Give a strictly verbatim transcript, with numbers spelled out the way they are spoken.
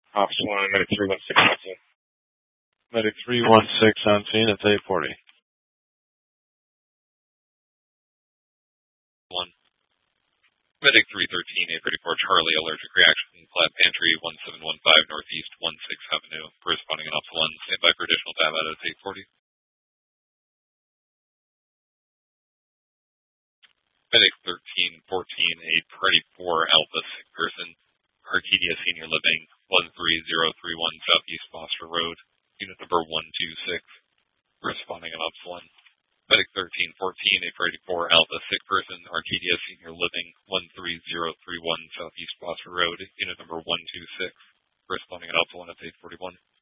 Officer one, Medic three one six on scene. Medic three one six on scene, it's eight forty. one. Medic three thirteen, eight thirty-four Charlie, allergic reaction, Plaid Pantry, one seven one five Northeast one sixth Avenue, corresponding in Alpha one, standby for additional data at eight forty. Medic thirteen fourteen, eight thirty-four Alpha, sick person, Arcadia Senior Living, one three zero three one Southeast Foster Road, unit number one two six, corresponding in Alpha one. Medic thirteen fourteen, eight thirty-four Alpha, sick person, Arcadia Senior Living, one three zero three one Southeast Foster Road, unit number one two six, corresponding in Alpha one at eight forty-one.